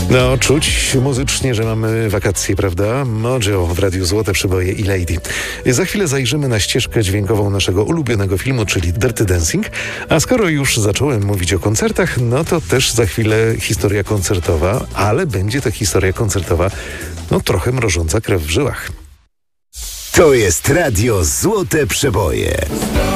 No, czuć muzycznie, że mamy wakacje, prawda? Mojo w Radiu Złote Przeboje i Lady. Za chwilę zajrzymy na ścieżkę dźwiękową naszego ulubionego filmu, czyli Dirty Dancing. A skoro już zacząłem mówić o koncertach, no to też za chwilę historia koncertowa, ale będzie to historia koncertowa, no trochę mrożąca krew w żyłach. To jest Radio Złote Przeboje.